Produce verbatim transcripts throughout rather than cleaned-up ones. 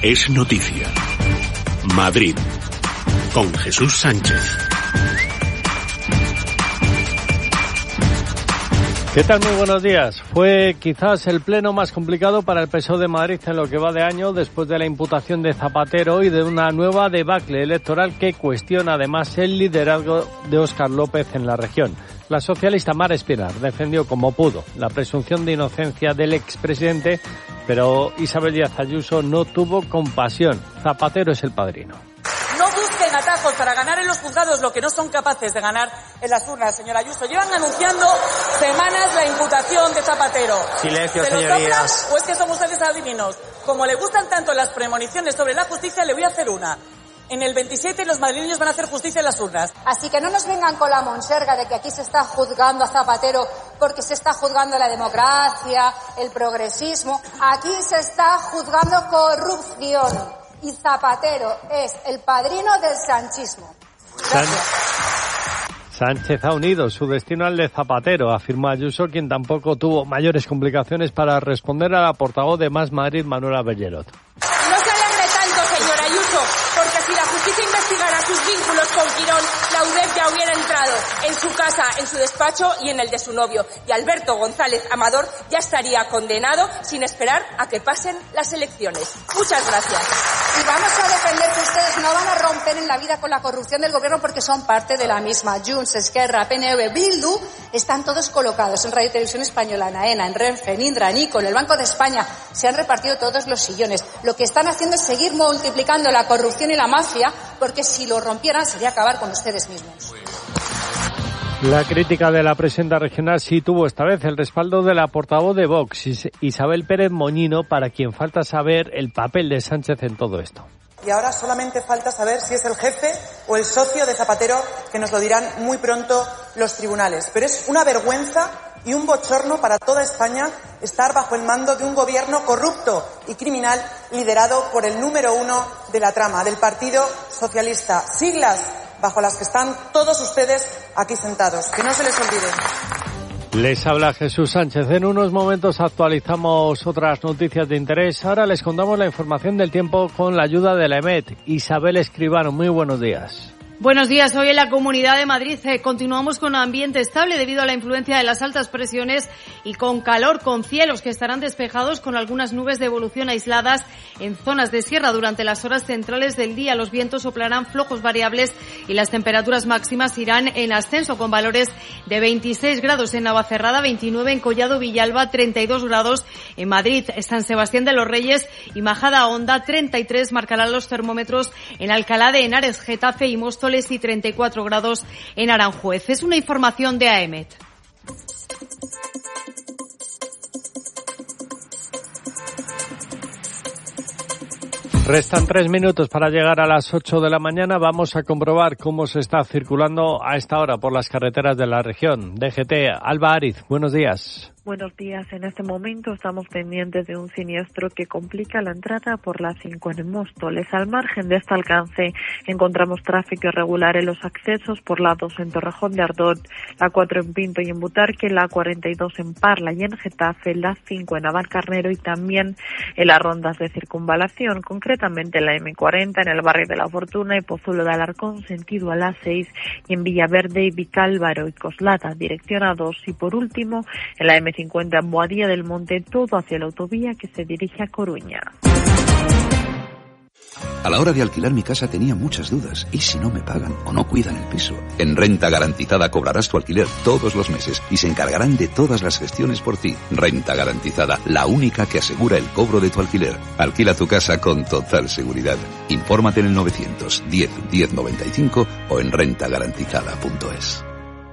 es noticia. Madrid, con Jesús Sánchez. ¿Qué tal? Muy buenos días. Fue quizás el pleno más complicado para el P S O E de Madrid en lo que va de año, después de la imputación de Zapatero y de una nueva debacle electoral que cuestiona además el liderazgo de Óscar López en la región. La socialista Mar Espinar defendió como pudo la presunción de inocencia del expresidente, pero Isabel Díaz Ayuso no tuvo compasión. Zapatero es el padrino. No busquen atajos para ganar en los juzgados lo que no son capaces de ganar en las urnas, señora Ayuso. Llevan anunciando semanas la imputación de Zapatero. Silencio, ¿Se lo señorías. soplan o es que son ustedes adivinos? Como le gustan tanto las premoniciones sobre la justicia, le voy a hacer una. En el veintisiete los madrileños van a hacer justicia en las urnas. Así que no nos vengan con la monserga de que aquí se está juzgando a Zapatero porque se está juzgando la democracia, el progresismo. Aquí se está juzgando corrupción. Y Zapatero es el padrino del sanchismo. Gracias. Sánchez ha unido su destino al de Zapatero, afirmó Ayuso, quien tampoco tuvo mayores complicaciones para responder a la portavoz de Más Madrid, Manuela Bellerot. No se alegre tanto, señora Ayuso, porque si la justicia investigara sus vínculos con Quirón, la U D E F ya hubiera entrado en su casa, en su despacho y en el de su novio. Y Alberto González Amador ya estaría condenado sin esperar a que pasen las elecciones. Muchas gracias. Y vamos a defender que ustedes no van a romper en la vida con la corrupción del gobierno porque son parte de la misma. Junts, Esquerra, P N V, Bildu, están todos colocados en Radio y Televisión Española, en AENA, en Renfe, en Indra, en ICO, en el Banco de España. Se han repartido todos los sillones. Lo que están haciendo es seguir multiplicando la corrupción y la mafia, porque si lo rompieran sería acabar con ustedes mismos. La crítica de la presidenta regional sí tuvo esta vez el respaldo de la portavoz de Vox, Isabel Pérez Moñino, para quien falta saber el papel de Sánchez en todo esto. Y ahora solamente falta saber si es el jefe o el socio de Zapatero, que nos lo dirán muy pronto los tribunales. Pero es una vergüenza y un bochorno para toda España estar bajo el mando de un gobierno corrupto y criminal liderado por el número uno de la trama, del Partido Socialista. Siglas bajo las que están todos ustedes aquí sentados. Que no se les olvide. Les habla Jesús Sánchez. En unos momentos actualizamos otras noticias de interés. Ahora les contamos la información del tiempo con la ayuda de la E M E T. Isabel Escribano, muy buenos días. Buenos días. Hoy en la Comunidad de Madrid eh, continuamos con ambiente estable debido a la influencia de las altas presiones y con calor, con cielos que estarán despejados con algunas nubes de evolución aisladas en zonas de sierra durante las horas centrales del día. Los vientos soplarán flojos variables y las temperaturas máximas irán en ascenso con valores de veintiséis grados en Navacerrada, veintinueve en Collado Villalba, treinta y dos grados en Madrid, San Sebastián de los Reyes y Majada Honda, treinta y tres marcarán los termómetros en Alcalá de Henares, Getafe y Móstoles y treinta y cuatro grados en Aranjuez. Es una información de A E M E T. Restan tres minutos para llegar a las ocho de la mañana. Vamos a comprobar cómo se está circulando a esta hora por las carreteras de la región. D G T, Alba Ariz, buenos días. Buenos días. En este momento estamos pendientes de un siniestro que complica la entrada por la cinco en Móstoles. Al margen de este alcance encontramos tráfico irregular en los accesos por la dos en Torrejón de Ardoz, la cuatro en Pinto y en Butarque, la cuarenta y dos en Parla y en Getafe, la cinco en Navalcarnero y también en las rondas de circunvalación, concretamente la eme cuarenta en el barrio de La Fortuna y Pozuelo de Alarcón, sentido a la seis, y en Villaverde, Vicálvaro y Coslada, dirección a dos, y por último en la eme cincuenta en Boadilla del Monte, todo hacia la autovía que se dirige a Coruña. A la hora de alquilar mi casa tenía muchas dudas. ¿Y si no me pagan o no cuidan el piso? En Renta Garantizada cobrarás tu alquiler todos los meses y se encargarán de todas las gestiones por ti. Renta Garantizada, la única que asegura el cobro de tu alquiler. Alquila tu casa con total seguridad. Infórmate en el novecientos diez diez noventa y cinco o en renta garantizada punto es.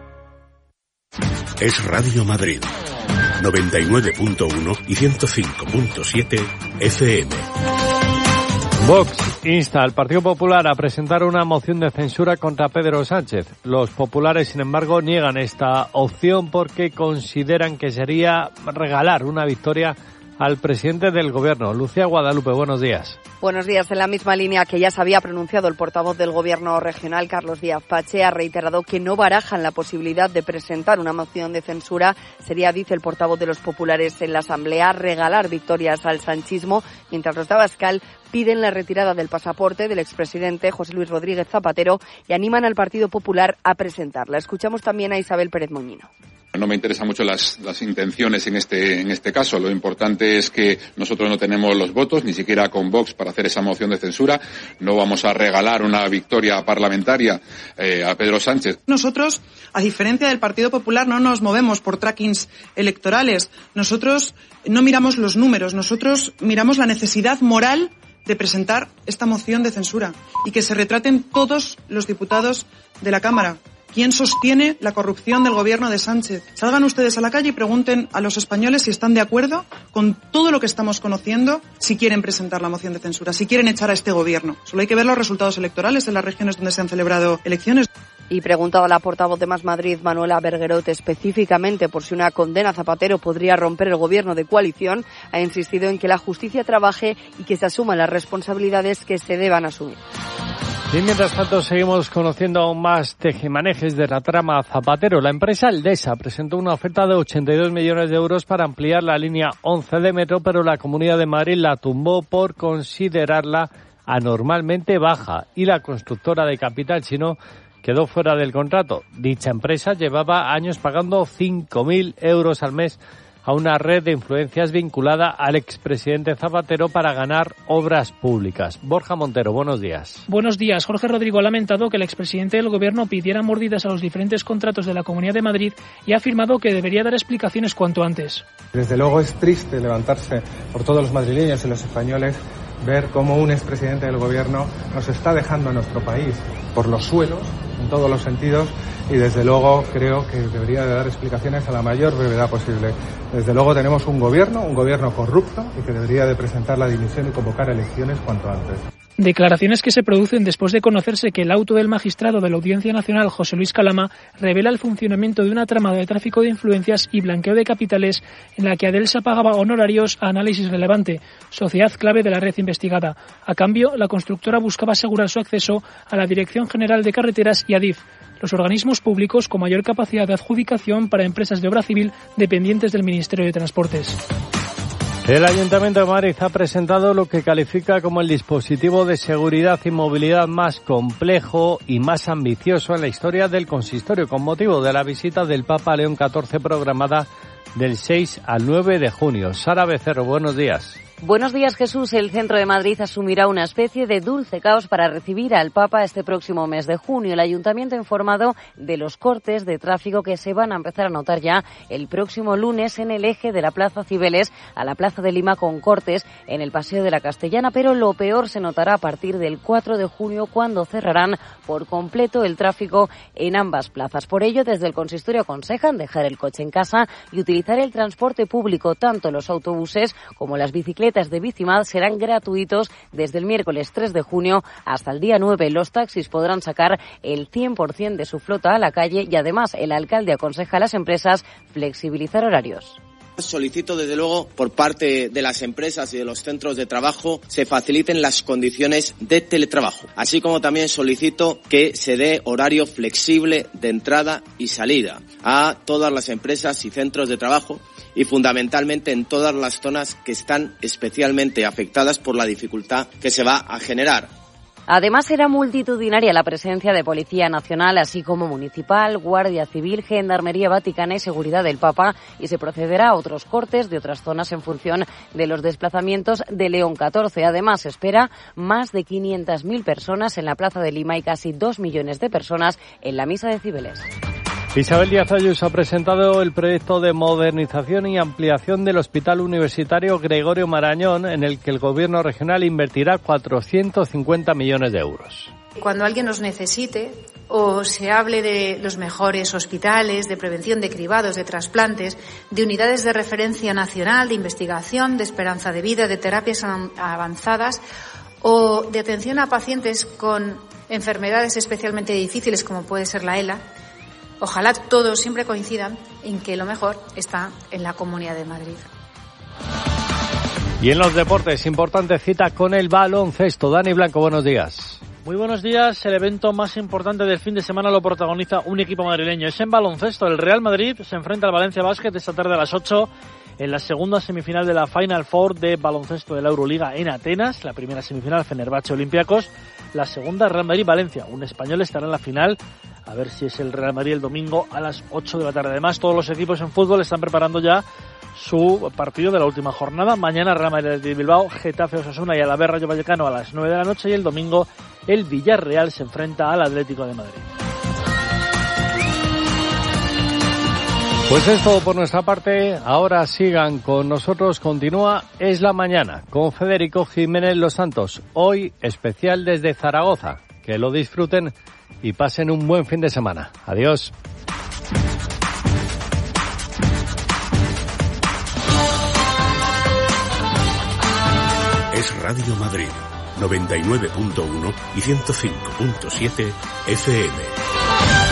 Es Radio Madrid, noventa y nueve punto uno y ciento cinco punto siete F M. Vox insta al Partido Popular a presentar una moción de censura contra Pedro Sánchez. Los populares, sin embargo, niegan esta opción porque consideran que sería regalar una victoria al presidente del Gobierno. Lucía Guadalupe, buenos días. Buenos días. En la misma línea que ya se había pronunciado el portavoz del Gobierno regional, Carlos Díaz Pache, ha reiterado que no barajan la posibilidad de presentar una moción de censura. Sería, dice el portavoz de los populares en la Asamblea, regalar victorias al sanchismo, mientras los de Abascal piden la retirada del pasaporte del expresidente José Luis Rodríguez Zapatero y animan al Partido Popular a presentarla. Escuchamos también a Isabel Pérez Moñino. No me interesan mucho las, las intenciones en este, en este caso. Lo importante es que nosotros no tenemos los votos, ni siquiera con Vox, para hacer esa moción de censura. No vamos a regalar una victoria parlamentaria eh, a Pedro Sánchez. Nosotros, a diferencia del Partido Popular, no nos movemos por trackings electorales. Nosotros no miramos los números. Nosotros miramos la necesidad moral de presentar esta moción de censura y que se retraten todos los diputados de la Cámara. ¿Quién sostiene la corrupción del gobierno de Sánchez? Salgan ustedes a la calle y pregunten a los españoles si están de acuerdo con todo lo que estamos conociendo, si quieren presentar la moción de censura, si quieren echar a este gobierno. Solo hay que ver los resultados electorales en las regiones donde se han celebrado elecciones. Y preguntado a la portavoz de Más Madrid, Manuela Bergerot, específicamente por si una condena a Zapatero podría romper el gobierno de coalición, ha insistido en que la justicia trabaje y que se asuman las responsabilidades que se deban asumir. Y mientras tanto seguimos conociendo aún más tejemanejes de la trama Zapatero. La empresa Aldesa presentó una oferta de ochenta y dos millones de euros para ampliar la línea once de metro, pero la Comunidad de Madrid la tumbó por considerarla anormalmente baja y la constructora de capital chino quedó fuera del contrato. Dicha empresa llevaba años pagando cinco mil euros al mes a una red de influencias vinculada al expresidente Zapatero para ganar obras públicas. Borja Montero, buenos días. Buenos días. Jorge Rodrigo ha lamentado que el expresidente del Gobierno pidiera mordidas a los diferentes contratos de la Comunidad de Madrid y ha afirmado que debería dar explicaciones cuanto antes. Desde luego es triste levantarse por todos los madrileños y los españoles, ver cómo un expresidente del Gobierno nos está dejando a nuestro país por los suelos, en todos los sentidos, y desde luego creo que debería de dar explicaciones a la mayor brevedad posible. Desde luego tenemos un gobierno, un gobierno corrupto, y que debería de presentar la dimisión y convocar elecciones cuanto antes. Declaraciones que se producen después de conocerse que el auto del magistrado de la Audiencia Nacional, José Luis Calama, revela el funcionamiento de una trama de tráfico de influencias y blanqueo de capitales en la que Adelsa pagaba honorarios a Análisis Relevante, sociedad clave de la red investigada. A cambio, la constructora buscaba asegurar su acceso a la Dirección General de Carreteras y a D I F, los organismos públicos con mayor capacidad de adjudicación para empresas de obra civil dependientes del Ministerio de Transportes. El Ayuntamiento de Madrid ha presentado lo que califica como el dispositivo de seguridad y movilidad más complejo y más ambicioso en la historia del consistorio, con motivo de la visita del Papa León catorce programada del seis al nueve de junio. Sara Becerro, buenos días. Buenos días, Jesús. El centro de Madrid asumirá una especie de dulce caos para recibir al Papa este próximo mes de junio. El Ayuntamiento ha informado de los cortes de tráfico que se van a empezar a notar ya el próximo lunes en el eje de la Plaza Cibeles a la Plaza de Lima, con cortes en el Paseo de la Castellana, pero lo peor se notará a partir del cuatro de junio, cuando cerrarán por completo el tráfico en ambas plazas. Por ello, desde el consistorio aconsejan dejar el coche en casa y utilizar el transporte público. Tanto los autobuses como las bicicletas de Bicimad serán gratuitos desde el miércoles tres de junio hasta el día nueve. Los taxis podrán sacar el cien por ciento de su flota a la calle y además el alcalde aconseja a las empresas flexibilizar horarios. Solicito, desde luego, por parte de las empresas y de los centros de trabajo, se faciliten las condiciones de teletrabajo, así como también solicito que se dé horario flexible de entrada y salida a todas las empresas y centros de trabajo, y fundamentalmente en todas las zonas que están especialmente afectadas por la dificultad que se va a generar. Además, será multitudinaria la presencia de Policía Nacional, así como Municipal, Guardia Civil, Gendarmería Vaticana y Seguridad del Papa, y se procederá a otros cortes de otras zonas en función de los desplazamientos de León catorce. Además, se espera más de quinientas mil personas en la Plaza de Lima y casi dos millones de personas en la Misa de Cibeles. Isabel Díaz Ayuso ha presentado el proyecto de modernización y ampliación del Hospital Universitario Gregorio Marañón, en el que el Gobierno regional invertirá cuatrocientos cincuenta millones de euros. Cuando alguien nos necesite o se hable de los mejores hospitales, de prevención de cribados, de trasplantes, de unidades de referencia nacional, de investigación, de esperanza de vida, de terapias avanzadas o de atención a pacientes con enfermedades especialmente difíciles como puede ser la ELA, ojalá todos siempre coincidan en que lo mejor está en la Comunidad de Madrid. Y en los deportes, importante cita con el baloncesto. Dani Blanco, buenos días. Muy buenos días. El evento más importante del fin de semana lo protagoniza un equipo madrileño. Es en baloncesto. El Real Madrid se enfrenta al Valencia Basket esta tarde a las ocho en la segunda semifinal de la Final Four de baloncesto de la Euroliga en Atenas. La primera semifinal, Fenerbahce Olympiacos. La segunda, Real Madrid-Valencia. Un español estará en la final. A ver si es el Real Madrid el domingo a las ocho de la tarde. Además, todos los equipos en fútbol están preparando ya su partido de la última jornada. Mañana Real Madrid de Bilbao, Getafe Osasuna y Alavés Rayo Vallecano a las nueve de la noche, y el domingo el Villarreal se enfrenta al Atlético de Madrid. Pues es todo por nuestra parte. Ahora sigan con nosotros. Continúa Es la Mañana con Federico Jiménez Los Santos. Hoy especial desde Zaragoza. Que lo disfruten y pasen un buen fin de semana. Adiós. Es Radio Madrid, noventa y nueve punto uno y ciento cinco punto siete F M.